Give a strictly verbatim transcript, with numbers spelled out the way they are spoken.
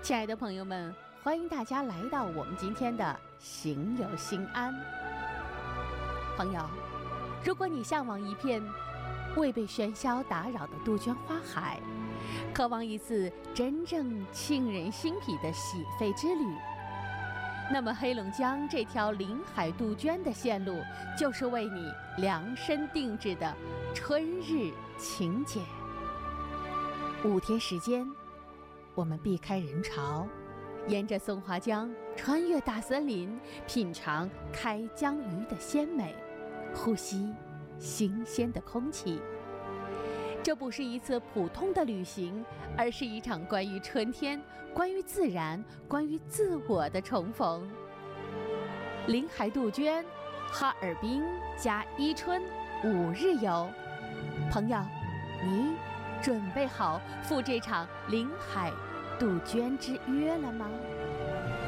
亲爱的朋友们，欢迎大家来到我们今天的行有心安。朋友，如果你向往一片未被喧嚣打扰的杜鹃花海，渴望一次真正沁人心脾的洗肺之旅，那么黑龙江这条临海杜鹃的线路就是为你量身定制的春日情节。五天时间，我们避开人潮，沿着松花江穿越大森林，品尝开江鱼的鲜美，呼吸新鲜的空气。这不是一次普通的旅行，而是一场关于春天、关于自然、关于自我的重逢。临海杜鹃，哈尔滨加伊春五日游，朋友，你准备好赴这场临海杜鹃之约了吗？